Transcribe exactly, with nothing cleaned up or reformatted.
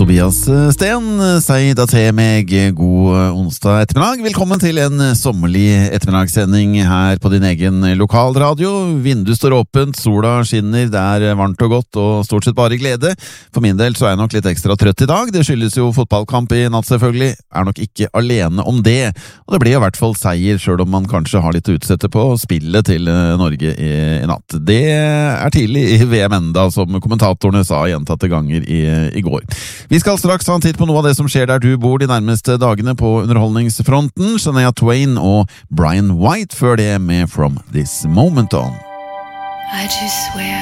Tobias Sten, sier da til meg god onsdag ettermiddag. Velkommen til en sommerlig ettermiddagssending her på din egen lokalradio. Vinduet står åpent, sola skinner, det er varmt og godt og stort sett bare glede. For min del så er jeg nok litt ekstra trøtt i dag. Det skyldes jo fotballkamp i natt selvfølgelig. Er nok ikke alene om det. Og det blir i hvert fall seier, selv om man kanskje har litt å utsette på spillet til Norge i, i natt. Det er tidlig i V M enda, som kommentatorene sa gjentatte ganger i, i går. Vi skal straks ta en titt på noe av det som skjer der du bor de nærmeste dagene på underholdningsfronten. Shania Twain og Brian White før det med From This Moment On. I just swear